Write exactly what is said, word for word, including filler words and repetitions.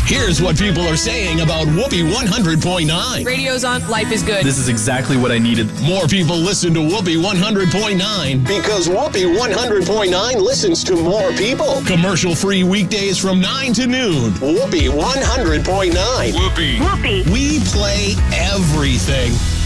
Here's what people are saying about Whoopee one hundred point nine. Radio's on, life is good. This is exactly what I needed. More people listen to Whoopee one hundred point nine because Whoopee one hundred point nine listens to more people. Commercial-free weekdays from nine to noon. Whoopee one hundred point nine. Whoopee. Whoopee. We play everything.